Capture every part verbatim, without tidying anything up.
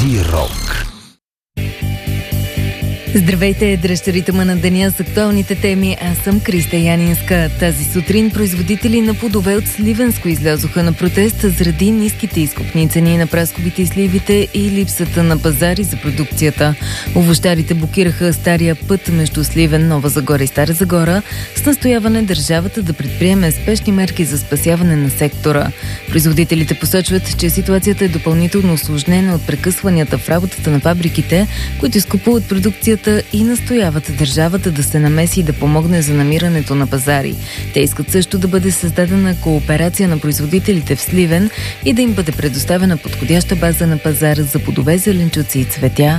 Зирок. Здравейте, дръжте ритъма на деня с актуалните теми. Аз съм Криста Янинска. Тази сутрин производители на плодове от Сливенско излязоха на протест заради ниските изкупни цени на прасковите и сливите и липсата на пазари за продукцията. Овощарите блокираха стария път между Сливен, Нова Загора и Стара Загора с настояване държавата да предприеме спешни мерки за спасяване на сектора. Производителите посочват, че ситуацията е допълнително усложнена от прекъсванията в работата на фабриките, които изкупуват продукцията и настояват държавата да се намеси и да помогне за намирането на пазари. Те искат също да бъде създадена кооперация на производителите в Сливен и да им бъде предоставена подходяща база на пазара за плодове, зеленчуци и цветя.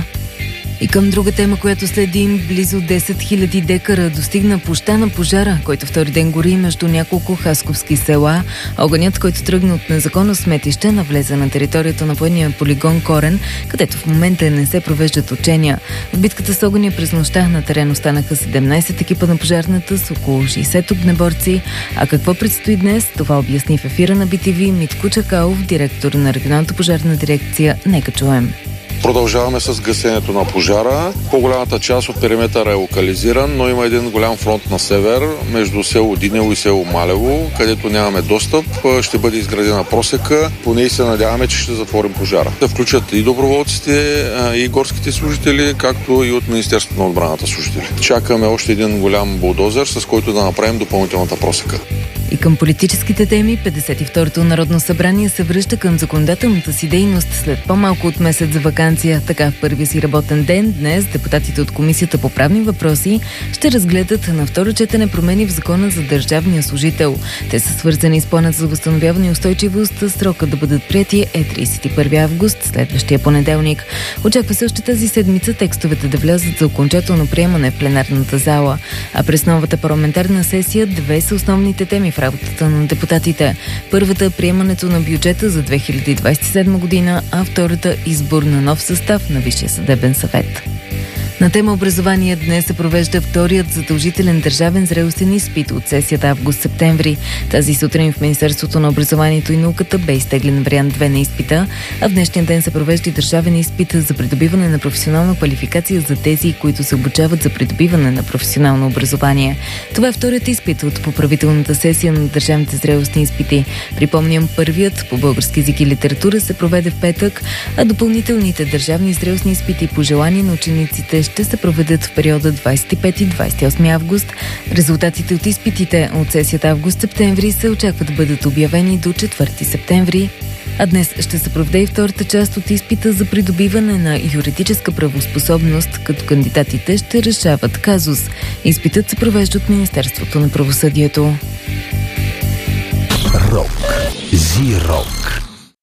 И към друга тема, която следим, близо десет хиляди декара достигна площта на пожара, който втори ден гори между няколко хасковски села. Огънят, който тръгна от незаконно сметище, навлезе на територията на военния полигон Корен, където в момента не се провеждат учения. В битката с огъня през нощта на терен останаха седемнайсет екипа на пожарната с около шейсет огнеборци. А какво предстои днес, това обясни в ефира на Би Ти Ви Митко Чакалов, директор на регионалната пожарна дирекция. Нека чуем. Продължаваме с гасенето на пожара. По-голямата част от периметъра е локализиран, но има един голям фронт на север, между село Динево и село Малево, където нямаме достъп. Ще бъде изградена просека. По нея се надяваме, че ще затворим пожара. Да включат и доброволците, и горските служители, както и от Министерството на отбраната служители. Чакаме още един голям булдозер, с който да направим допълнителната просека. И към политическите теми, петдесет и второто Народно събрание се връща към законодателната си дейност след по-малко от месец за ваканция. Така в първия си работен ден днес депутатите от Комисията по правни въпроси ще разгледат на второ четене промени в Закона за държавния служител. Те са свързани с планът за възстановяване и устойчивост. Срока да бъдат прияти е трийсет и първи август, следващия понеделник. Очаква се още тази седмица текстовете да влязат за окончателно приемане в пленарната зала. А през новата парламентарна сесия две са основните теми в работата на депутатите. Първата е приемането на бюджета за две хиляди двайсет и седма година, а втората – избор на нов състав на Висшия съдебен съвет. На тема образование днес се провежда вторият задължителен държавен зрелостен изпит от сесията август-септември. Тази сутрин в Министерството на образованието и науката бе изтеглен вариант две на изпита, а в днешния ден се провежда и държавен изпит за придобиване на професионална квалификация за тези, които се обучават за придобиване на професионално образование. Това е вторият изпит от поправителната сесия на държавните зрелостни изпити. Припомням, първият по български език и литература се проведе в петък, а допълнителните държавни зрелостни изпити по желание на учениците ще се проведат в периода двайсет и пети до двайсет и осми август. Резултатите от изпитите от сесията август-септември се очаква да бъдат обявени до четвърти септември. А днес ще се проведе и втората част от изпита за придобиване на юридическа правоспособност, като кандидатите ще решават казус. Изпитът се провежда от Министерството на правосъдието. Рок. Зирок.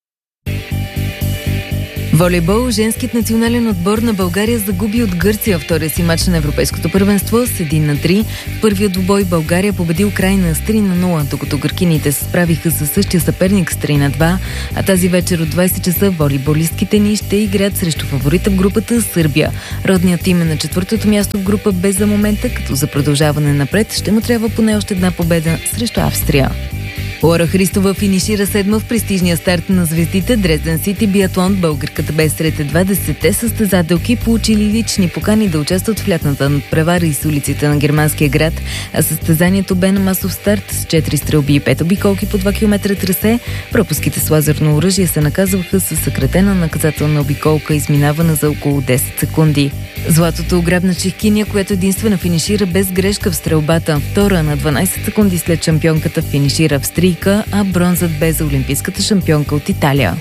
Волейбол. Женският национален отбор на България загуби от Гърция втория си мач на Европейското първенство с един на три. В първия двубой България победи Украйна с три на нула, докато гъркините се справиха със същия съперник с три на два. А тази вечер от двайсет часа волейболистките ни ще играят срещу фаворита в групата Сърбия. Родният им е на четвъртото място в група Б за момента, като за продължаване напред ще му трябва поне още една победа срещу Австрия. Лора Христова финишира седма в престижния старт на звездите Дрезден Сити биатлон. Българката бе сред двадесетте състезателки, получили лични покани да участват в лятната надпревара и с улиците на германския град, а състезанието бе на масов старт с четири стрелби и пет обиколки по два километра трасе. Пропуските с лазерно оръжие се наказваха с съкратена наказателна обиколка, изминавана за около десет секунди. Златото ограбна чехкиня, която единствена финишира без грешка в стрелбата. Втора на дванайсет секунди след шампионката финишира австрийка, а бронзът бе за олимпийската шампионка от Италия.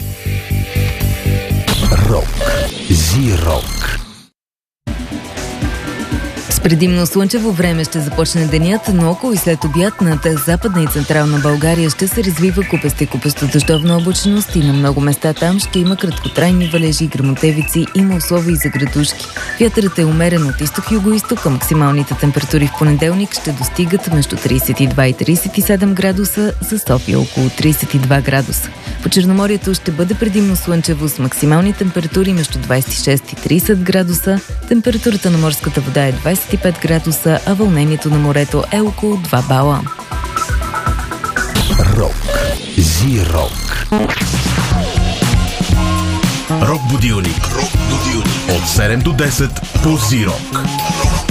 Рок. Зирок. Предимно слънчево време ще започне денят, но около и след обяд над Западна и Централна България ще се развива купеста и купесто дъждовна облачност и на много места там ще има краткотрайни валежи, гръмотевици, има условия и за градушки. Вятърът е умерен от изток-юго-исток, а максималните температури в понеделник ще достигат между трийсет и два и трийсет и седем градуса, за София около трийсет и два градуса. По Черноморието ще бъде предимно слънчево с максимални температури между двайсет и шест и трийсет градуса. Температурата на морската вода е двайсет и пет градуса, а вълнението на морето е около два бала. Рок. Зирок. Рок будилник. Рок будилник. От седем до десет по Зирок.